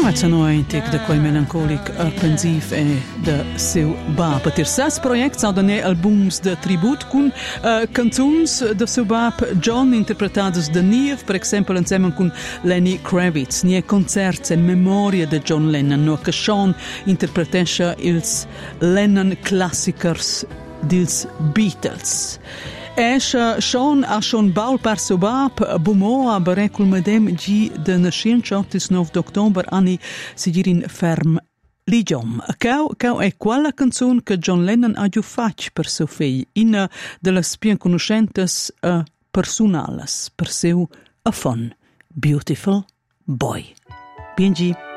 It's anointic de quei melancolic pensiv e de seu bab. Per sas project sau dane albums de tribut cun canzuns de seu bab John interpretados de Nieve, per exempel insieme con Lenny Kravitz. Nie concerts in memoria de John Lennon, no che Sean interpretescha ils Lennon classicers dils Beatles. Sean ha schon baul per seu bab bumo a berecul medem gi de nascença 9 d'october anni sigirin ferm ligiom. Cau è quella canzone che John Lennon ha giù fatto per suo figlio, una delle più conoscentes personales per seu a fun Beautiful Boy. Bien